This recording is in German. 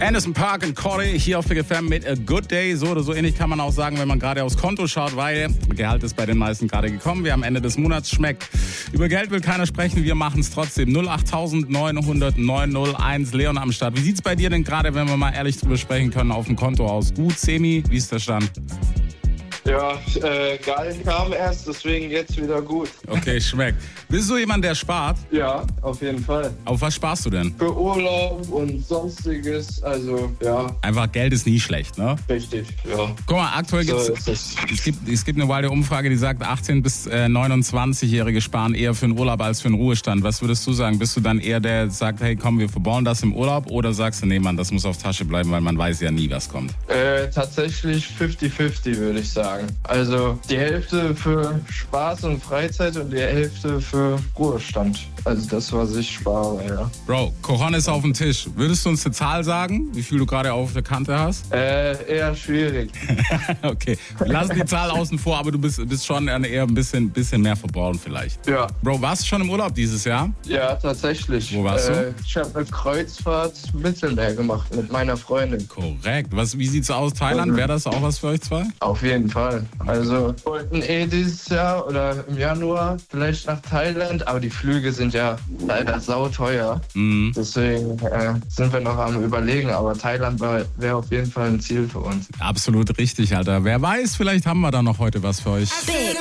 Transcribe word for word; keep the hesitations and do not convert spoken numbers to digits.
Anderson .Paak und Corey hier auf Big F M mit A Good Day. So oder so ähnlich kann man auch sagen, wenn man gerade aufs Konto schaut, weil Gehalt ist bei den meisten gerade gekommen. Wir am Ende des Monats schmeckt. Über Geld will keiner sprechen, wir machen es trotzdem. null acht neun null null neun null eins, Leon am Start. Wie sieht's bei dir denn gerade, wenn wir mal ehrlich drüber sprechen können, auf dem Konto aus? Gut, semi, wie ist der Stand? Ja, äh, geil kam erst, deswegen jetzt wieder gut. Okay, schmeckt. Bist du jemand, der spart? Ja, auf jeden Fall. Auf was sparst du denn? Für Urlaub und sonstiges, also ja. Einfach Geld ist nie schlecht, ne? Richtig, ja. Guck mal, aktuell So gibt's, ist es. es gibt es gibt eine wilde Umfrage, die sagt, achtzehn bis neunundzwanzig-Jährige sparen eher für den Urlaub als für den Ruhestand. Was würdest du sagen? Bist du dann eher der, der sagt, hey komm, wir verbauen das im Urlaub, oder sagst du, nee Mann, das muss auf Tasche bleiben, weil man weiß ja nie, was kommt? Äh, tatsächlich fünfzig fünfzig würde ich sagen. Also die Hälfte für Spaß und Freizeit und die Hälfte für Ruhestand. Also das, was ich spare, ja. Bro, Kochen ist auf dem Tisch. Würdest du uns eine Zahl sagen, wie viel du gerade auf der Kante hast? Äh, eher schwierig. Okay, lass die Zahl außen vor, aber du bist, bist schon eher ein bisschen, bisschen mehr verbrauchen vielleicht. Ja. Bro, warst du schon im Urlaub dieses Jahr? Ja, tatsächlich. Wo warst du? Äh, ich habe eine Kreuzfahrt Mittelmeer gemacht mit meiner Freundin. Korrekt. Was, wie sieht's aus, Thailand? Wäre das auch was für euch zwei? Auf jeden Fall. Also wir wollten eh dieses Jahr oder im Januar vielleicht nach Thailand, aber die Flüge sind ja leider sauteuer. Mhm. Deswegen äh, sind wir noch am Überlegen, aber Thailand wäre auf jeden Fall ein Ziel für uns. Absolut richtig, Alter. Wer weiß, vielleicht haben wir da noch heute was für euch. Big